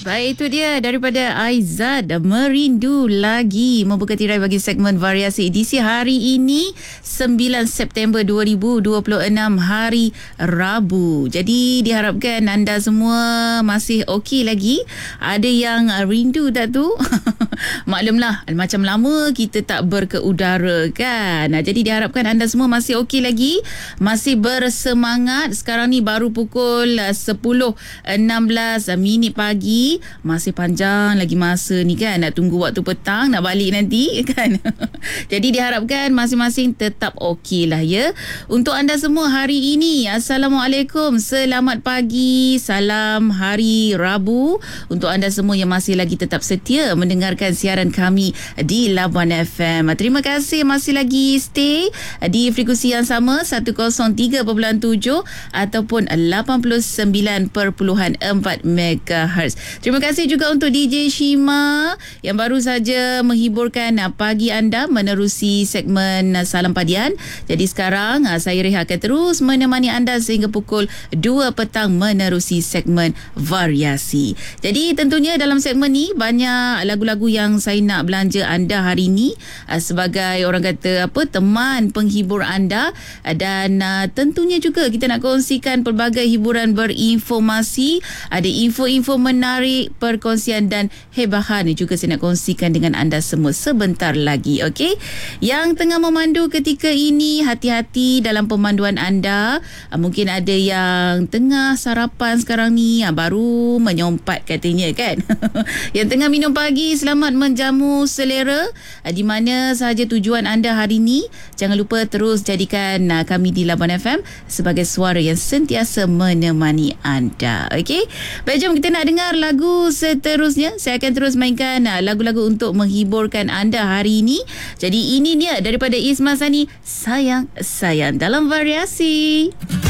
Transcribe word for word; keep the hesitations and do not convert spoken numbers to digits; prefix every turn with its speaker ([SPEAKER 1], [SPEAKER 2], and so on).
[SPEAKER 1] Baik, itu dia daripada Aizad, Merindu Lagi, membuka tirai bagi segmen variasi edisi hari ini sembilan September dua ribu dua puluh enam, hari Rabu. Jadi diharapkan anda semua masih okey lagi. Ada yang rindu tak tu? Maklumlah, macam lama kita tak berkeudara kan. Jadi diharapkan anda semua masih okey lagi, masih bersemangat. Sekarang ni baru pukul sepuluh enam belas minit pagi. Masih panjang lagi masa ni kan, nak tunggu waktu petang nak balik nanti kan. Jadi diharapkan masing-masing tetap okey lah ya. Untuk anda semua hari ini, Assalamualaikum, selamat pagi, salam hari Rabu. Untuk anda semua yang masih lagi tetap setia mendengarkan siaran kami di Labuan F M, terima kasih masih lagi stay di frekuensi yang sama seratus tiga perpuluhan tujuh ataupun lapan puluh sembilan perpuluhan empat megahertz. Terima kasih juga untuk D J Shima yang baru saja menghiburkan pagi anda menerusi segmen Salam Padian. Jadi sekarang saya Reha akan terus menemani anda sehingga pukul dua petang menerusi segmen variasi. Jadi tentunya dalam segmen ni banyak lagu-lagu yang saya nak belanja anda hari ini sebagai orang kata apa, teman penghibur anda, dan tentunya juga kita nak kongsikan pelbagai hiburan berinformasi. Ada info-info menarik, perkongsian dan hebahan juga saya nak kongsikan dengan anda semua sebentar lagi. Okey, yang tengah memandu ketika ini, hati-hati dalam pemanduan anda. Mungkin ada yang tengah sarapan sekarang ni, baru menyompat katanya kan. Yang tengah minum pagi, selamat menjamu selera di mana sahaja tujuan anda hari ini. Jangan lupa terus jadikan kami di Labuan F M sebagai suara yang sentiasa menemani anda. Okey, baik, jom kita nak dengar lagu seterusnya. Saya akan terus mainkan lagu-lagu untuk menghiburkan anda hari ini. Jadi ini dia daripada Isma Sani, Sayang Sayang dalam variasi.